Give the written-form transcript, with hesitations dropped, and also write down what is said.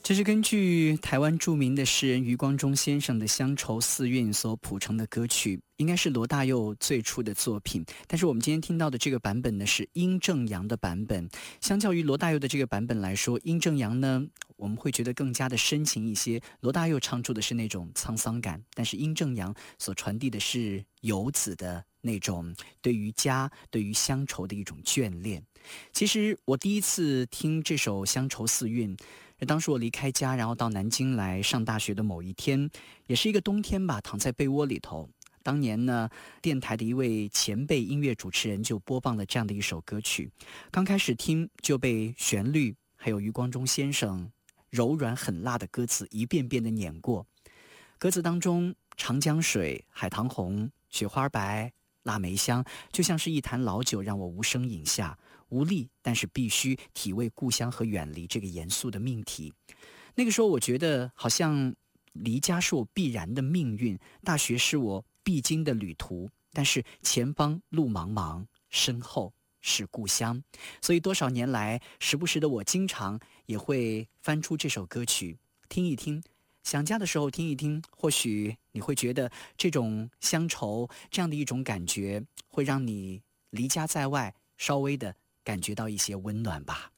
这是根据台湾著名的诗人余光中先生的《乡愁四韵》所谱成的歌曲，应该是罗大佑最初的作品。但是我们今天听到的这个版本呢，是殷正阳的版本。相较于罗大佑的这个版本来说，殷正阳呢，我们会觉得更加的深情一些。罗大佑唱出的是那种沧桑感，但是殷正阳所传递的是游子的那种对于家、对于乡愁的一种眷恋。其实我第一次听这首《乡愁四韵》，当时我离开家，然后到南京来上大学的某一天，也是一个冬天吧，躺在被窝里头。当年呢，电台的一位前辈音乐主持人就播放了这样的一首歌曲，刚开始听就被旋律还有余光中先生柔软狠辣的歌词一遍遍的碾过。歌词当中，长江水、海棠红、雪花白、腊梅香，就像是一坛老酒，让我无声饮下，无力，但是必须体味故乡和远离这个严肃的命题。那个时候我觉得好像离家是我必然的命运，大学是我必经的旅途，但是前方路茫茫，身后是故乡。所以多少年来，时不时的我经常也会翻出这首歌曲听一听，想家的时候听一听，或许你会觉得这种乡愁，这样的一种感觉，会让你离家在外稍微的感觉到一些温暖吧。